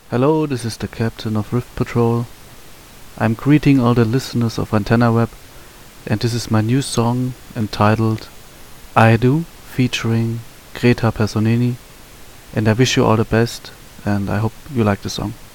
Hello, this is the captain of Rift Patrol. I'm greeting all the listeners of Antenna Web, and this is my new song entitled I Do, featuring Greta Personini. And I wish you all the best, and I hope you like the song.